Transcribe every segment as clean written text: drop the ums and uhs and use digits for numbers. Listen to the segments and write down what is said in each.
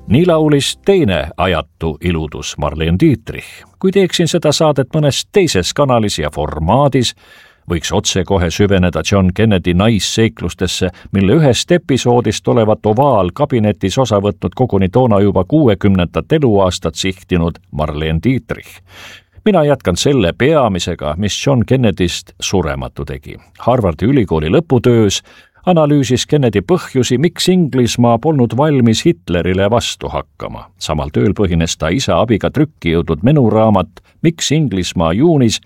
Nii laulis teine ajatu iludus Marlene Dietrich. Kui teeksin seda saadet mõnes teises kanalis ja formaadis, võiks otsekohe süveneda John Kennedy naisseiklustesse, mille ühest episoodist olevat ovaalkabinetis osa võtnud koguni toona juba 60. eluaastat sihtinud Marlene Dietrich. Mina jätkan selle peamisega, mis John Kennedyst surematu tegi. Harvardi ülikooli lõputöös analüüsis Kennedy põhjusi, miks Inglismaa polnud valmis Hitlerile vastu hakkama. Samal tööl põhines ta isa abiga trükki jõudnud menuraamat Miks Inglismaa juunis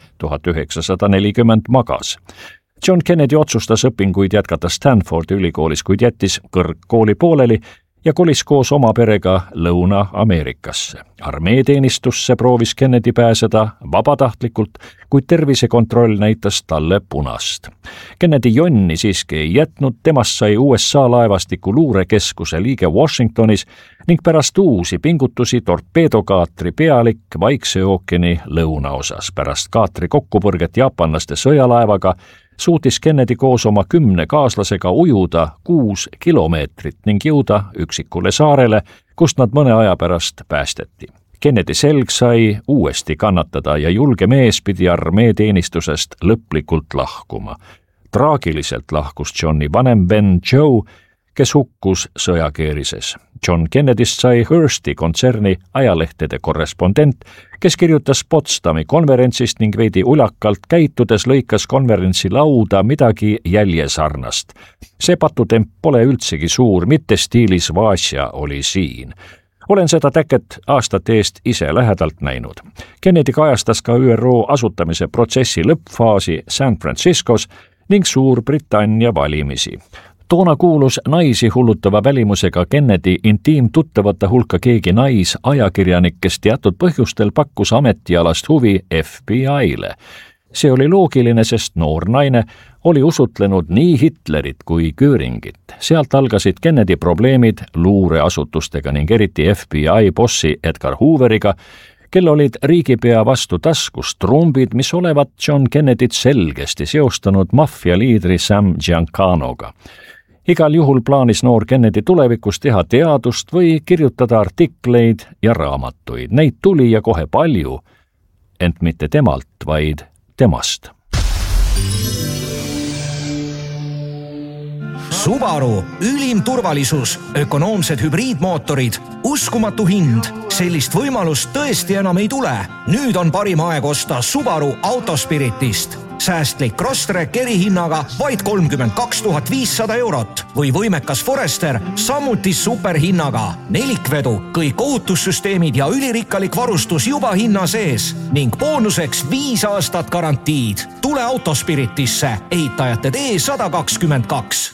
1940 magas. John Kennedy otsustas õpinguid jätkata Stanfordi ülikoolis, kuid jättis kõrgkooli pooleli ja kolis koos oma perega Lõuna-Ameerikasse. Armeeteenistusse proovis Kennedy pääseda vabatahtlikult, kuid tervisekontroll näitas talle punast. Kennedy jonni siiski ei jätnud, temast sai USA laevastiku luurekeskuse liige Washingtonis ning pärast uusi pingutusi torpeedokaatri pealik Vaikse ookeani lõunaosas. Pärast kaatri kokkupõrget jaapanlaste sõjalaevaga suutis Kennedy koos oma 10 kaaslasega ujuda 6 kilomeetrit ning jõuda üksikule saarele, kust nad mõne aja pärast päästeti. Kennedy selg sai uuesti kannatada ja julge mees pidi armeeteenistusest lõplikult lahkuma. Traagiliselt lahkus Johni vanem venn Joe, kes hukkus sõjakeerises. John Kennedyst sai Hearsti kontserni ajalehtede korrespondent, kes kirjutas Potsdami konverentsist ning veidi ulakalt käitudes lõikas konverentsi lauda midagi jäljesarnast. See patutemp pole üldsegi suur, mitte stiilis Vasja oli siin. Olen seda täket aastate eest ise lähedalt näinud. Kennedy kajastas ka ÜRO asutamise protsessi lõppfaasi San Franciscos ning Suurbritannia valimisi. Toona kuulus naisi hullutava välimusega Kennedy intiimtuttavate hulka keegi naisajakirjanik, kes teatud põhjustel pakkus ametialast huvi FBI-le. See oli loogiline, sest noor naine oli usutlenud nii Hitlerit kui Göringit. Sealt algasid Kennedy probleemid luureasutustega ning eriti FBI bossi Edgar Hooveriga, kel olid riigipea vastu taskus trumbid, mis olevat John Kennedyt selgesti seostanud maffialiidri Sam Giancanoga. Igal juhul plaanis noor Kennedy tulevikus teha teadust või kirjutada artikleid ja raamatuid. Neid tuli ja kohe palju, ent mitte temalt, vaid temast. Subaru, ülim turvalisus, ökonoomsed hübriidmootorid, uskumatu hind. Sellist võimalust tõesti enam ei tule. Nüüd on parim aeg osta Subaru Autospiritist. Säästlik Crosstrek erihinnaga vaid 32 500 eurot või võimekas Forester samuti superhinnaga. Nelikvedu, kõik ohutussüsteemid ja ülirikkalik varustus juba hinna sees ning boonuseks 5 aastat garantiid. Tule Autospiritisse, ehitajate tee 122.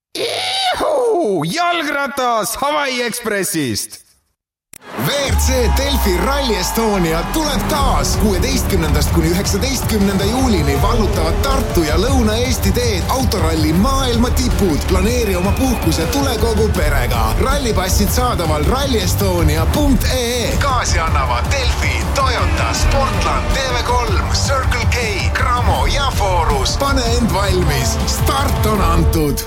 Jalgratas Hawaii Expressist! WRC Delfi Rally Estonia tuleb taas 16. kuni 19. juulini vallutavad Tartu ja Lõuna-Eesti teed autoralli maailma tipud. Planeeri oma puhkuse tule kogu perega. Rallipassid saadaval rallyestonia.ee. Gaasi annavad Delfi, Toyota, Sportland, TV3, Circle K, Cramo ja Forus. Pane end valmis. Start on antud.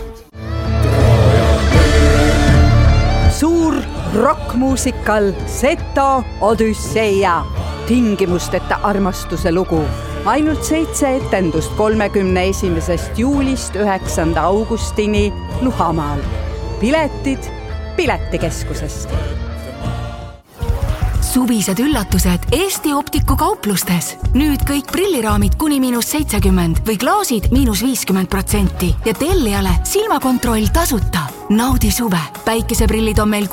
Suur rockmuusikal Seto Odüsseia, tingimusteta armastuse lugu. Ainult 7 etendust 31. juulist 9. augustini Luhamaal. Piletid Piletikeskusest. Suvised üllatused Eesti Optiku kauplustes. Nüüd kõik prilliraamid kuni -70% või klaasid -50% ja tellijale silmakontroll tasuta. Naudi suve. Päikeseprillid on meil